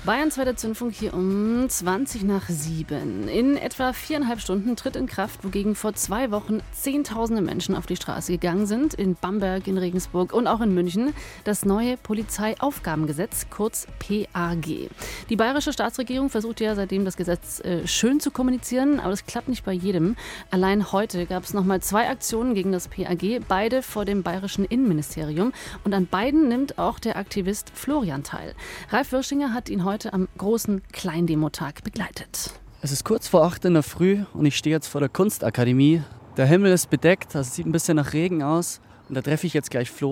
Bayern 2. Zündfunk hier um 7:20. In etwa 4,5 Stunden tritt in Kraft, wogegen vor 2 Wochen Zehntausende Menschen auf die Straße gegangen sind, in Bamberg, in Regensburg und auch in München, das neue Polizeiaufgabengesetz, kurz PAG. Die bayerische Staatsregierung versucht ja seitdem das Gesetz schön zu kommunizieren, aber das klappt nicht bei jedem. Allein heute gab es nochmal 2 Aktionen gegen das PAG, beide vor dem bayerischen Innenministerium. Und an beiden nimmt auch der Aktivist Florian teil. Ralf Wirschinger hat ihn heute am großen Kleindemotag begleitet. Es ist kurz vor 8 in der Früh und ich stehe jetzt vor der Kunstakademie. Der Himmel ist bedeckt, also es sieht ein bisschen nach Regen aus. Und da treffe ich jetzt gleich Flo.